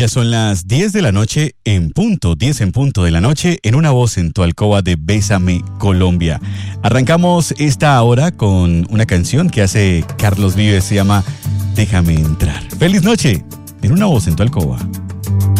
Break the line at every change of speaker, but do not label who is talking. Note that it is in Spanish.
Ya son las 10 de la noche en punto, 10 en punto de la noche, en Una Voz en tu Alcoba de Bésame Colombia. Arrancamos esta hora con una canción que hace Carlos Vives, se llama Déjame entrar. ¡Feliz noche! En Una Voz en tu Alcoba.